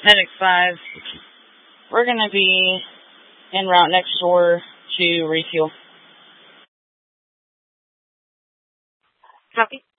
Medic 5, we're going to be en route next door to refuel. Copy.